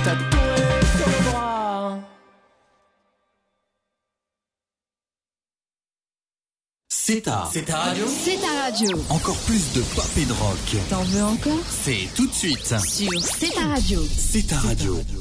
tatoué sur le bras. C'est ta radio. C'est ta radio. Encore plus de pop et de rock. T'en veux encore? C'est tout de suite Sur C'est ta radio. C'est ta radio.